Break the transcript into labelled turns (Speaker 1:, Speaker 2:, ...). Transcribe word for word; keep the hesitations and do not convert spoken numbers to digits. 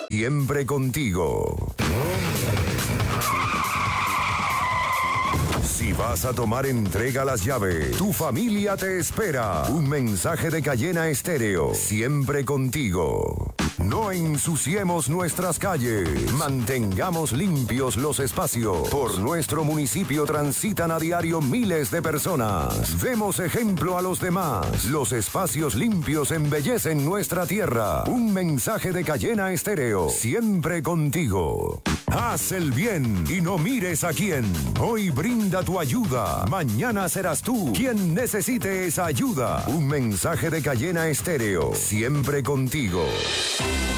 Speaker 1: Siempre contigo. Si vas a tomar, entrega las llaves. Tu familia te espera. Un mensaje de Cayena Estéreo. Siempre contigo. No ensuciemos nuestras calles. Mantengamos limpios los espacios. Por nuestro municipio transitan a diario miles de personas. Demos ejemplo a los demás. Los espacios limpios embellecen nuestra tierra. Un mensaje de Cayena Estéreo. Siempre contigo. Haz el bien y no mires a quién. Hoy brinda tu ayuda. Mañana serás tú quien necesite esa ayuda. Un mensaje de Cayena Estéreo. Siempre contigo.